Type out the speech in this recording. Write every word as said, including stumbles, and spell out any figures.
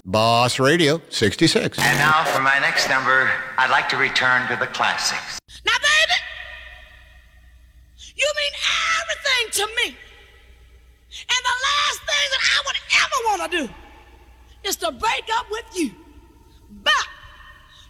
Boss Radio sixty-six. And now for my next number, I'd like to return to the classics. Now, baby, you mean everything to me. And the last thing that I would ever want to do is to break up with you. But